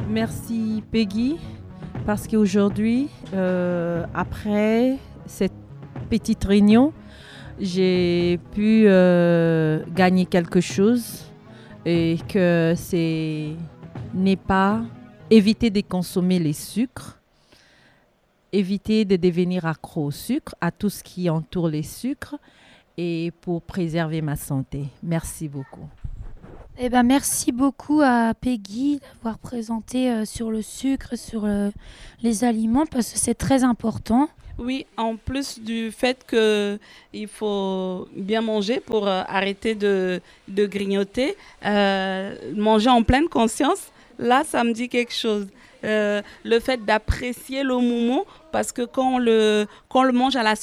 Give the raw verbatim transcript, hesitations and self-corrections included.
Merci Peggy, parce qu'aujourd'hui, euh, après cette petite réunion, j'ai pu euh, gagner quelque chose et que c'est n'est pas éviter de consommer les sucres, éviter de devenir accro au sucre, à tout ce qui entoure les sucres et pour préserver ma santé. Merci beaucoup. Eh ben, merci beaucoup à Peggy d'avoir présenté euh, sur le sucre, sur euh, les aliments, parce que c'est très important. Oui, en plus du fait que il faut bien manger pour euh, arrêter de, de grignoter, euh, manger en pleine conscience, là, ça me dit quelque chose. Euh, le fait d'apprécier le moment, parce que quand on le, quand on le mange à la